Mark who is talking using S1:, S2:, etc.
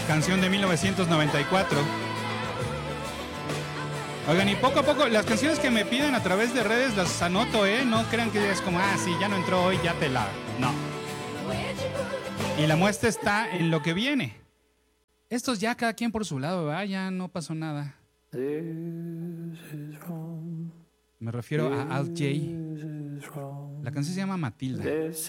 S1: canción de 1994. Oigan, y poco a poco, las canciones que me piden a través de redes las anoto, ¿eh? No crean que es como, sí, ya no entró hoy, ya te la... No. Y la muestra está en lo que viene. Estos ya cada quien por su lado, ¿verdad? Ya no pasó nada. Me refiero a Alt J. La canción se llama Matilda.